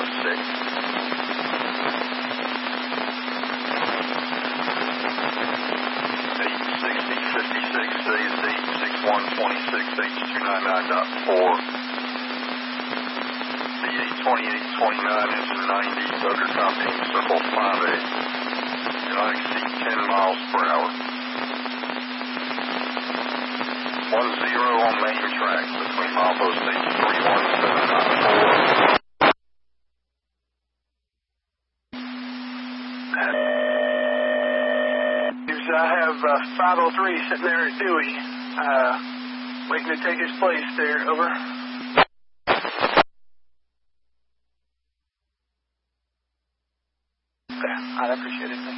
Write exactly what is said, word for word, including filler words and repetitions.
five six. eight sixty fifty-six stays eight six one twenty-six H two ninety-nine point four. D eight twenty-eight twenty-nine engine ninety, Dover copy, circle five eight. Do not exceed ten miles per hour. one zero on main track between milepost H three one seven nine four. I have uh, five oh three sitting there at Dewey, uh, waiting to take his place there, over. Okay, I'd appreciate it.